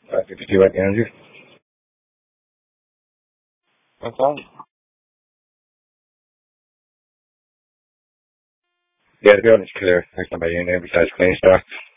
52 at the energy. That's all. Yeah, the building's clear. There's nobody in there besides clean stuff.